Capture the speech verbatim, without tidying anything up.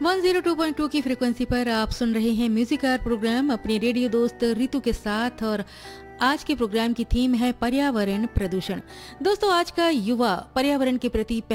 एक सौ दो पॉइंट दो की फ्रिक्वेंसी पर आप सुन रहे हैं म्यूजिक आर प्रोग्राम अपने रेडियो दोस्त रितु के साथ। और आज के प्रोग्राम की थीम है पर्यावरण प्रदूषण। दोस्तों, आज का युवा पर्यावरण के प्रति